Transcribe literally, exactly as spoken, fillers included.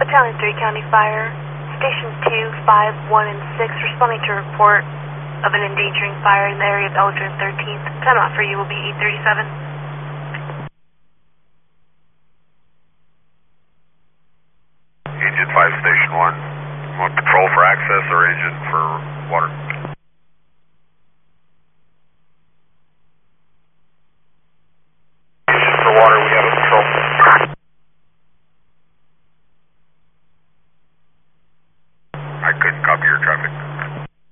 Channel three County Fire, Station two, five, one, and six, responding to a report of an endangering fire in the area of Eldred and thirteenth. Timeout for you will be eight thirty-seven. Engine five, Station one. Want patrol for access or engine for water?